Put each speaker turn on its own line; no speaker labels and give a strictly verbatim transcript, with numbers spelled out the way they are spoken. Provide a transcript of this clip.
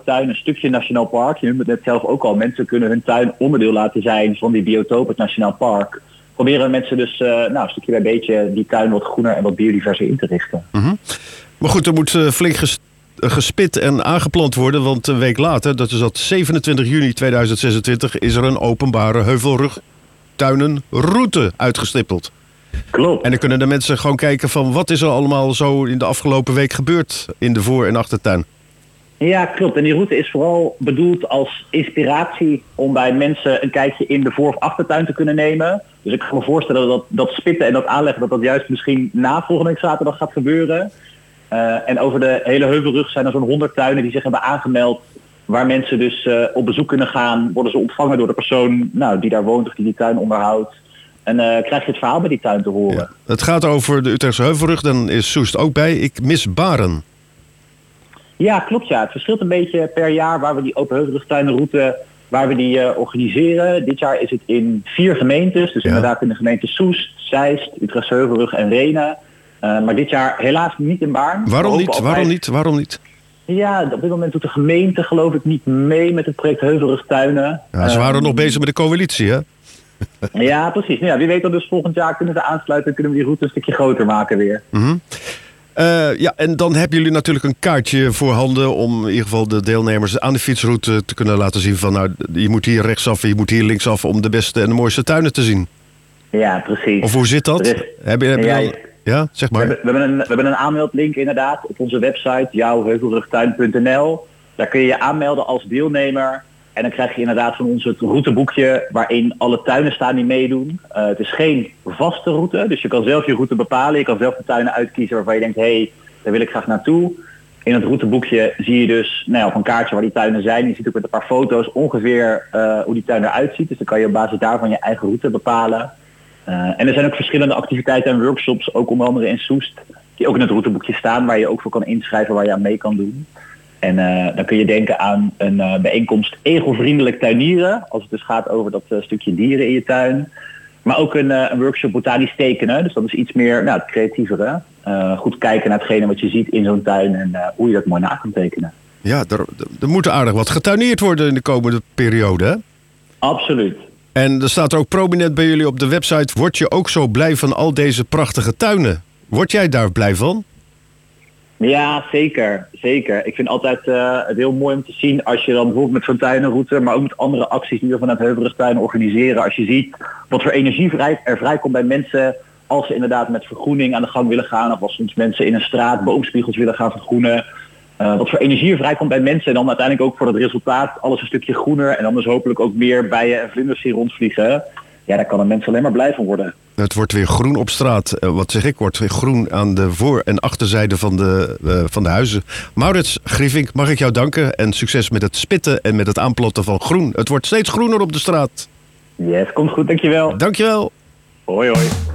tuin een stukje nationaal park. Je noemt het net zelf ook al. Mensen kunnen hun tuin onderdeel laten zijn van die biotoop, het nationaal park. Proberen mensen dus uh, nou, een stukje bij beetje die tuin wat groener en wat biodiverser in te richten.
Mm-hmm. Maar goed, er moet uh, flink ges- gespit en aangeplant worden. Want een week later, dat is dat zevenentwintig juni tweeduizend zesentwintig... is er een openbare heuvelrugtuinenroute uitgestippeld.
Klopt.
En dan kunnen de mensen gewoon kijken van wat is er allemaal zo in de afgelopen week gebeurd in de voor- en achtertuin.
Ja, klopt. En die route is vooral bedoeld als inspiratie om bij mensen een kijkje in de voor- of achtertuin te kunnen nemen. Dus ik kan me voorstellen dat dat spitten en dat aanleggen, dat dat juist misschien na volgende week zaterdag gaat gebeuren. Uh, en over de hele heuvelrug zijn er zo'n honderd tuinen die zich hebben aangemeld, waar mensen dus uh, op bezoek kunnen gaan. Worden ze ontvangen door de persoon nou, die daar woont of die die tuin onderhoudt. En uh, krijg je het verhaal bij die tuin te horen.
Ja. Het gaat over de Utrechtse Heuvelrug, dan is Soest ook bij. Ik mis Baren.
Ja, klopt ja. Het verschilt een beetje per jaar waar we die open heuvelrugtuinenroute waar we die uh, organiseren. Dit jaar is het in vier gemeentes. Dus ja. Inderdaad in de gemeente Soest, Zeist, Utrechtse Heuvelrug en Rhenen. Uh, maar dit jaar helaas niet in Baarn.
Waarom niet? Altijd... Waarom niet? Waarom niet?
Ja, op dit moment doet de gemeente geloof ik niet mee met het project Heuvelrugtuinen.
Ja, ze waren
uh,
nog bezig met de coalitie, hè?
Ja, precies. Nou ja, wie weet dan dus volgend jaar kunnen ze aansluiten en kunnen we die route een stukje groter maken weer.
Mm-hmm. Uh, ja, en dan hebben jullie natuurlijk een kaartje voorhanden om in ieder geval de deelnemers aan de fietsroute te kunnen laten zien van nou, je moet hier rechtsaf en je moet hier linksaf om de beste en de mooiste tuinen te zien.
Ja, precies.
Of hoe zit dat?
Is...
Heb je, heb je
ja,
al... ja, zeg maar.
We hebben, we, hebben een, we hebben een aanmeldlink inderdaad op onze website jouw heuvelrugtuin punt n l. Daar kun je je aanmelden als deelnemer. En dan krijg je inderdaad van ons het routeboekje waarin alle tuinen staan die meedoen. Uh, het is geen vaste route, dus je kan zelf je route bepalen. Je kan zelf de tuinen uitkiezen waarvan je denkt, hé, hey, daar wil ik graag naartoe. In het routeboekje zie je dus nou ja, op een kaartje waar die tuinen zijn. Je ziet ook met een paar foto's ongeveer uh, hoe die tuin eruit ziet. Dus dan kan je op basis daarvan je eigen route bepalen. Uh, en er zijn ook verschillende activiteiten en workshops, ook onder andere in Soest, die ook in het routeboekje staan, waar je ook voor kan inschrijven, waar je aan mee kan doen. En uh, dan kun je denken aan een uh, bijeenkomst egelvriendelijk tuinieren, als het dus gaat over dat uh, stukje dieren in je tuin. Maar ook een, uh, een workshop botanisch tekenen, dus dat is iets meer nou, het creatievere. Uh, goed kijken naar hetgene wat je ziet in zo'n tuin en uh, hoe je dat mooi na kan tekenen.
Ja, er, er moet aardig wat getuineerd worden in de komende periode, hè?
Absoluut.
En er staat er ook prominent bij jullie op de website, word je ook zo blij van al deze prachtige tuinen? Word jij daar blij van?
Ja, zeker. Zeker. Ik vind altijd uh, het heel mooi om te zien als je dan bijvoorbeeld met zo'n tuinenroute, maar ook met andere acties die we vanuit Heuvelrugtuinen organiseren. Als je ziet wat voor energie vrij, er vrijkomt bij mensen als ze inderdaad met vergroening aan de gang willen gaan. Of als soms mensen in een straat boomspiegels willen gaan vergroenen. Uh, wat voor energie er vrijkomt bij mensen. En dan uiteindelijk ook voor het resultaat alles een stukje groener. En dan dus hopelijk ook meer bijen en vlinders die rondvliegen. Ja, daar kan een mens alleen maar blij van worden.
Het wordt weer groen op straat. Uh, wat zeg ik? Wordt weer groen aan de voor- en achterzijde van de, uh, van de huizen. Maurits Griefink, mag ik jou danken. En succes met het spitten en met het aanplotten van groen. Het wordt steeds groener op de straat.
Yes, komt goed. Dankjewel.
Dankjewel.
Hoi hoi.